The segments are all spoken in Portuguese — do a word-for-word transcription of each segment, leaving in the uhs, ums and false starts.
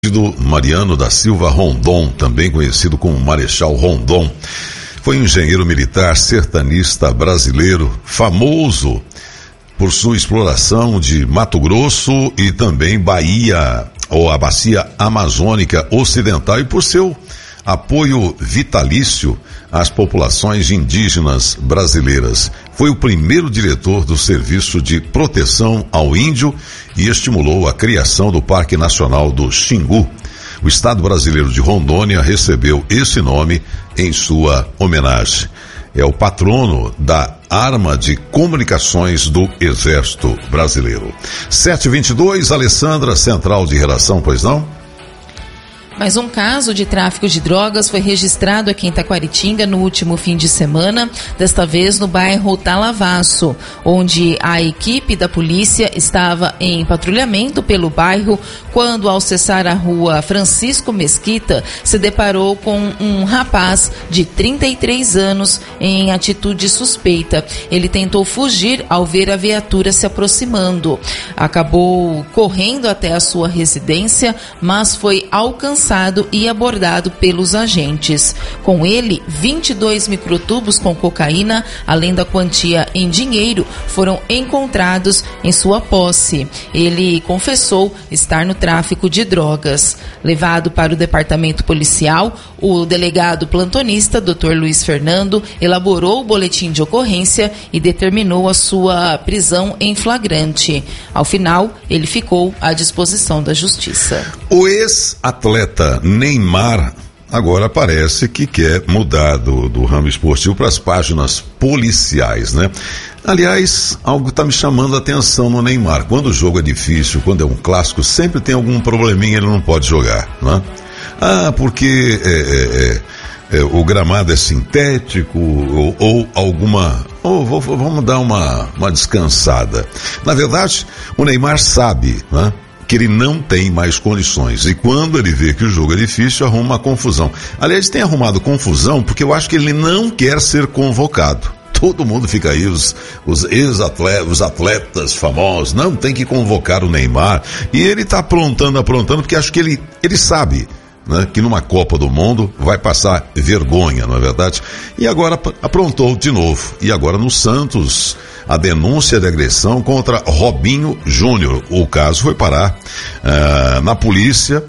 do Mariano da Silva Rondon, também conhecido como Marechal Rondon, foi um engenheiro militar sertanista brasileiro, famoso por sua exploração de Mato Grosso e também Bahia, ou a Bacia Amazônica Ocidental, e por seu apoio vitalício às populações indígenas brasileiras. Foi o primeiro diretor do Serviço de Proteção ao Índio e estimulou a criação do Parque Nacional do Xingu. O Estado brasileiro de Rondônia recebeu esse nome em sua homenagem. É o patrono da arma de comunicações do Exército Brasileiro. sete e vinte e dois, Alessandra, central de redação, pois não? Mais um caso de tráfico de drogas foi registrado aqui em Taquaritinga no último fim de semana, desta vez no bairro Talavaço, onde a equipe da polícia estava em patrulhamento pelo bairro quando, ao acessar a rua Francisco Mesquita, se deparou com um rapaz de trinta e três anos em atitude suspeita. Ele tentou fugir ao ver a viatura se aproximando. Acabou correndo até a sua residência, mas foi alcançado e abordado pelos agentes. Com ele, vinte e dois microtubos com cocaína, além da quantia em dinheiro, foram encontrados em sua posse. Ele confessou estar no tráfico de drogas. Levado para o departamento policial, o delegado plantonista, doutor Luiz Fernando, elaborou o boletim de ocorrência e determinou a sua prisão em flagrante. Ao final, ele ficou à disposição da justiça. O ex-atleta Neymar agora parece que quer mudar do, do ramo esportivo para as páginas policiais, né? Aliás, algo está me chamando a atenção no Neymar. Quando o jogo é difícil, quando é um clássico, sempre tem algum probleminha, ele não pode jogar, né? Ah, porque é, é, é, o gramado é sintético ou, ou alguma... Ou oh, vamos dar uma, uma descansada. Na verdade, o Neymar sabe, né, que ele não tem mais condições. E quando ele vê que o jogo é difícil, arruma uma confusão. Aliás, tem arrumado confusão porque eu acho que ele não quer ser convocado. Todo mundo fica aí, os, os ex-atletas, os atletas famosos, não tem que convocar o Neymar. E ele está aprontando, aprontando, porque acho que ele, ele sabe, né, que numa Copa do Mundo vai passar vergonha, não é verdade? E agora aprontou de novo. E agora no Santos, a denúncia de agressão contra Robinho Júnior. O caso foi parar uh, na polícia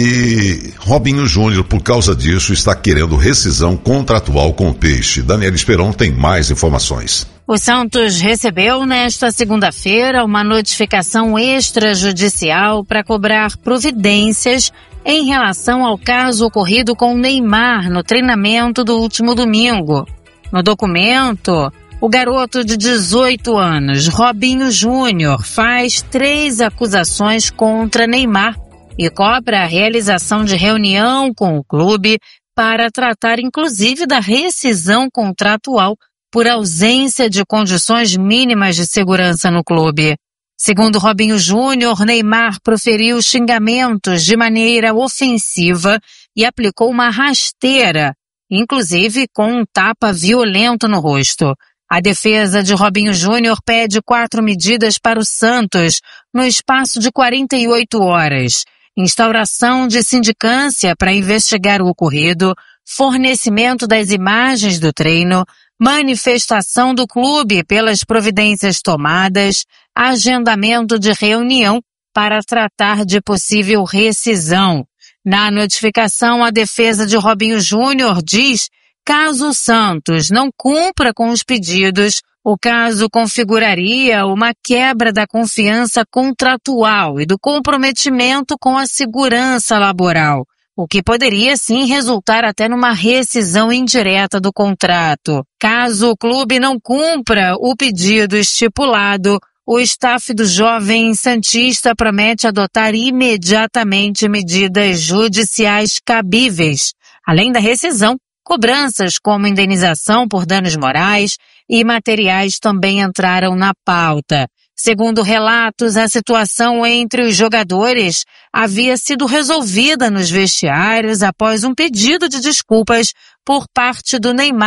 e Robinho Júnior, por causa disso, está querendo rescisão contratual com o Peixe. Daniela Esperon tem mais informações. O Santos recebeu nesta segunda-feira uma notificação extrajudicial para cobrar providências em relação ao caso ocorrido com Neymar no treinamento do último domingo. No documento, o garoto de dezoito anos, Robinho Júnior, faz três acusações contra Neymar e cobra a realização de reunião com o clube para tratar inclusive da rescisão contratual por ausência de condições mínimas de segurança no clube. Segundo Robinho Júnior, Neymar proferiu xingamentos de maneira ofensiva e aplicou uma rasteira, inclusive com um tapa violento no rosto. A defesa de Robinho Júnior pede quatro medidas para o Santos no espaço de quarenta e oito horas. Instauração de sindicância para investigar o ocorrido, fornecimento das imagens do treino, manifestação do clube pelas providências tomadas, agendamento de reunião para tratar de possível rescisão. Na notificação, a defesa de Robinho Júnior diz: caso o Santos não cumpra com os pedidos, o caso configuraria uma quebra da confiança contratual e do comprometimento com a segurança laboral, o que poderia sim resultar até numa rescisão indireta do contrato. Caso o clube não cumpra o pedido estipulado, o staff do jovem santista promete adotar imediatamente medidas judiciais cabíveis. Além da rescisão, cobranças como indenização por danos morais e materiais também entraram na pauta. Segundo relatos, a situação entre os jogadores havia sido resolvida nos vestiários após um pedido de desculpas por parte do Neymar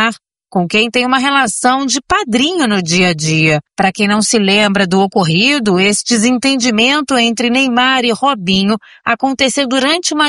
com quem tem uma relação de padrinho no dia a dia. Para quem não se lembra do ocorrido, esse desentendimento entre Neymar e Robinho aconteceu durante uma